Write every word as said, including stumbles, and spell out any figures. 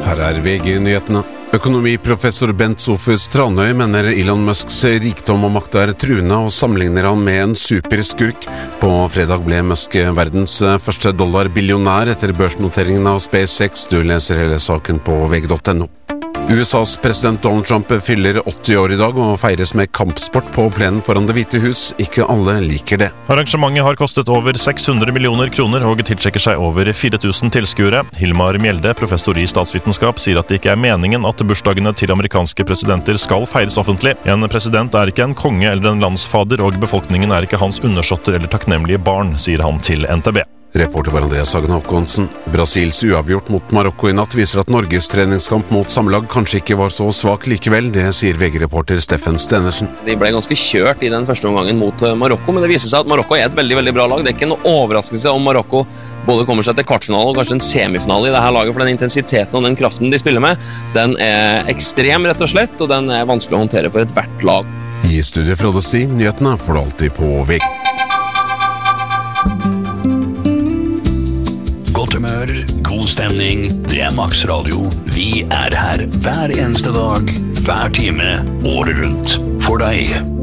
Her er V G-nyhetene. Økonomiprofessor Bent Sofus Tranøy mener Elon Musks rikdom og makt er truende og sammenligner han med en superskurk. På fredag ble Musk verdens første dollarbillionær etter børsnoteringen av SpaceX. Du leser hele saken på V G punktum N O. U S A's president Donald Trump fyller åtti år i dag og feires med kampsport på plenen foran Det hvite hus. Ikke alle liker det. Arrangementet har kostet over seks hundre millioner kroner og tiltrekker seg over fire tusen tilskuere. Hilmar Mjelde, professor i statsvitenskap, sier at det ikke er meningen at bursdagene til amerikanske presidenter skal feires offentlig. En president er ikke en konge eller en landsfader, og befolkningen er ikke hans undersåtter eller takknemlige barn, sier han til N T B. Reporter var Andreas Hagen Håkonsen. Brasils uavgjort mot Marokko i natt viser at Norges treningskamp mot samlag kanskje ikke var så svak likevel. Det sier V G-reporter Steffen Stenersen. De ble ganske kjørt i den første omgangen mot Marokko, men det viser seg at Marokko er et veldig, veldig bra lag. Det er ikke noe overraskelse om Marokko både kommer seg til kvartfinale og kanskje en semifinale i dette laget, for den intensiteten og den kraften de spiller med, den er ekstrem rett og slett, og den er vanskelig å håndtere for et hvert lag. I studiet Frode Sti, nyhetene får du alltid på V G. Humør, god stemning, det er Max Radio. Vi er her hver eneste dag, hver time, året rundt. For deg.